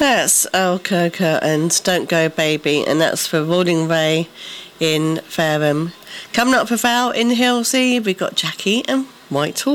That's El Coco and Don't Go Baby, and that's for Rolling Ray in Fareham. Coming up for Val in Hilsey, we've got Jackie and Whitehall.